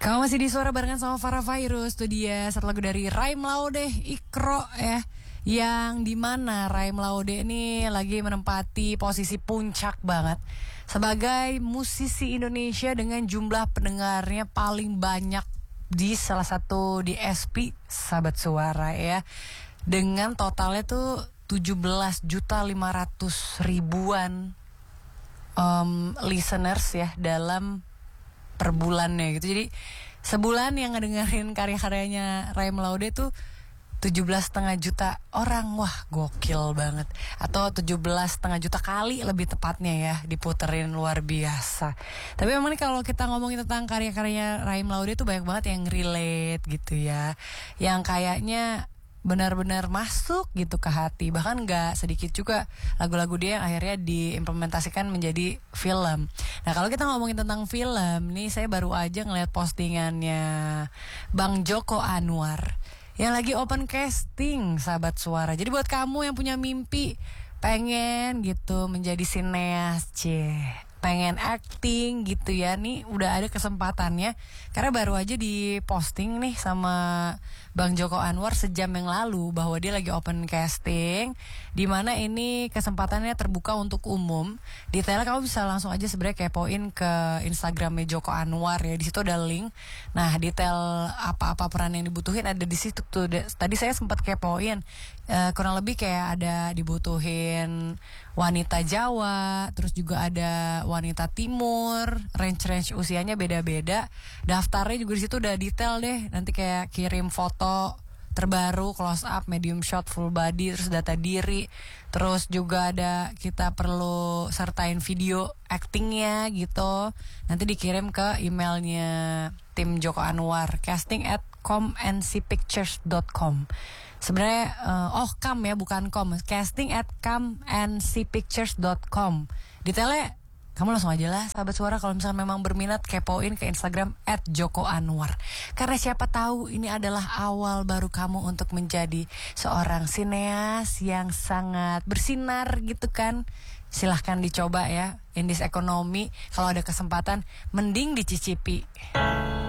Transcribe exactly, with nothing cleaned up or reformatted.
Kamu masih di Suara barengan sama Farah Virus. Itu dia satu lagu dari Raim Laude, Ikro ya. Yang dimana Raim Laude ini lagi menempati posisi puncak banget sebagai musisi Indonesia dengan jumlah pendengarnya paling banyak di salah satu D S P Sahabat Suara ya. Dengan totalnya tuh tujuh belas juta lima ratus ribuan um, listeners ya dalam per bulannya gitu. Jadi sebulan yang ngedengerin karya-karyanya Raim Laude tuh tujuh belas setengah juta orang. Wah, gokil banget. Atau tujuh belas setengah juta kali lebih tepatnya ya diputerin, luar biasa. Tapi memang nih kalau kita ngomongin tentang karya-karyanya Raim Laude tuh banyak banget yang relate gitu ya, yang kayaknya benar-benar masuk gitu ke hati. Bahkan gak sedikit juga lagu-lagu dia yang akhirnya diimplementasikan menjadi film. Nah kalau kita ngomongin tentang film nih, saya baru aja ngeliat postingannya Bang Joko Anwar yang lagi open casting Sahabat Suara. Jadi buat kamu yang punya mimpi pengen gitu menjadi sineas, ceh, pengen acting gitu ya, nih udah ada kesempatannya. Karena baru aja diposting nih sama Bang Joko Anwar sejam yang lalu bahwa dia lagi open casting, dimana ini kesempatannya terbuka untuk umum. Detailnya kamu bisa langsung aja sebenarnya kepoin ke Instagramnya Joko Anwar ya, di situ ada link. Nah detail apa-apa peran yang dibutuhin ada di situ tuh. Tadi saya sempat kepoin, uh, kurang lebih kayak ada dibutuhin wanita Jawa, terus juga ada wanita Timur, range-range usianya beda-beda. Daftarnya juga di situ udah detail deh. Nanti kayak kirim foto terbaru, close up, medium shot, full body, terus data diri. Terus juga ada kita perlu sertain video actingnya gitu. Nanti dikirim ke emailnya tim Joko Anwar, casting at com n c pictures dot com. Sebenarnya uh, oh com ya, bukan com. Casting at com n c pictures dot com. Detailnya kamu langsung aja lah Sahabat Suara, kalau misalnya memang berminat kepoin ke Instagram at Joko Anwar. Karena siapa tahu ini adalah awal baru kamu untuk menjadi seorang sineas yang sangat bersinar gitu kan. Silahkan dicoba ya, in this economy, kalau ada kesempatan mending dicicipi.